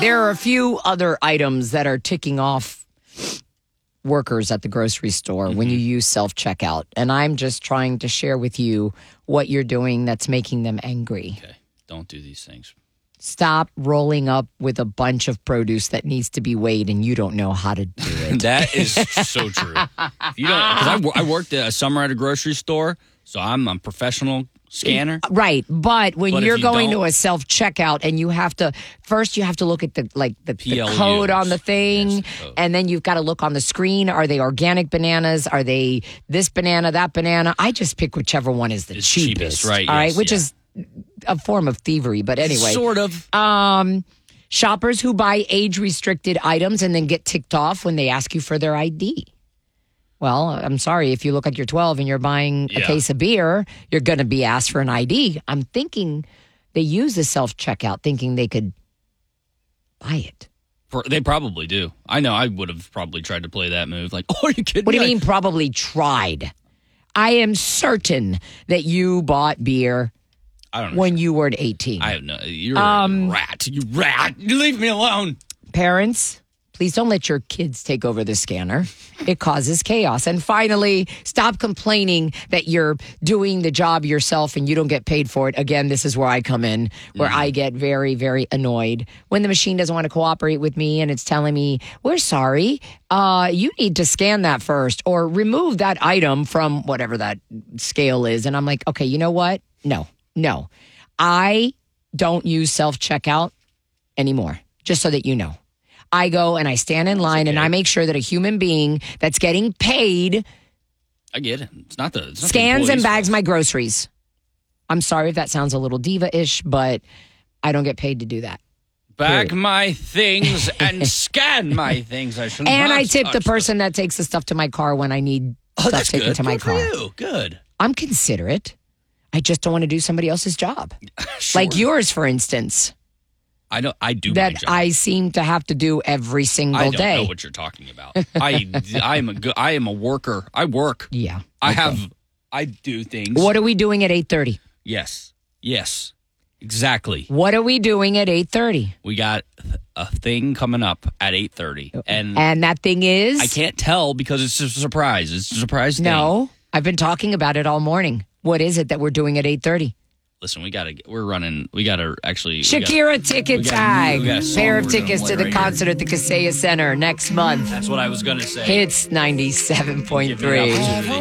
There are a few other items that are ticking off workers at the grocery store when you use self-checkout. And I'm just trying to share with you what you're doing that's making them angry. Okay, don't do these things. Stop rolling up with a bunch of produce that needs to be weighed and you don't know how to do it. That is so true. If you don't, because I worked a summer at a grocery store, so I'm a professional scanner. Right, but when But if you're you going to don't- a self-checkout and you have to look at the PLUs. code on the thing, Yes, the code. and then you've got to look on the screen. Are they organic bananas? Are they this banana, that banana? I just pick whichever one is the It's cheapest, cheapest, right, All right, yes, which yeah. is a form of thievery, but anyway. Sort of. Shoppers who buy age-restricted items and then get ticked off when they ask you for their ID. Well, I'm sorry, if you look like you're 12 and you're buying a Yeah. case of beer, you're going to be asked for an ID. I'm thinking they use the self-checkout thinking they could buy it. They probably do. I know I would have probably tried to play that move. Like, oh, are you kidding What do you me? mean probably tried? I am certain that you bought beer I don't know. when you were 18. I have no. You're a rat. You rat. You leave me alone. Parents, please don't let your kids take over the scanner. It causes chaos. And finally, stop complaining that you're doing the job yourself and you don't get paid for it. Again, this is where I come in, where I get very, very annoyed when the machine doesn't want to cooperate with me and it's telling me, we're sorry, you need to scan that first or remove that item from whatever that scale is. And I'm like, okay, you know what? No. I don't use self-checkout anymore, just so that you know. I go and I stand in line and I make sure that a human being that's getting paid I get it. It's not the scans and employee's bags fault. my groceries. I'm sorry if that sounds a little diva-ish, but I don't get paid to do that. Bag my things and scan my things. I shouldn't. And have I tip the touched them. person that takes the stuff to my car when I need Oh, stuff that's taken good. to my Good for car. you. Good. I'm considerate. I just don't want to do somebody else's job. Sure. Like yours, for instance, I know. I do my that job. I seem to have to do every single I don't day. know what you're talking about. I am a worker. I work. Yeah. I do things. What are we doing at 8:30? Yes. Exactly. What are we doing at 8:30? We got a thing coming up at 8:30, and And that thing is? I can't tell because it's a surprise. It's a surprise thing. No, I've been talking about it all morning. What is it that we're doing at 8:30? Listen, we gotta actually. Shakira ticket we got- tag. we got a song Pair of we're gonna tickets play to the right here. concert at the Kaseya Center next month. That's what I was gonna say. Hits 97.3. Give me an opportunity.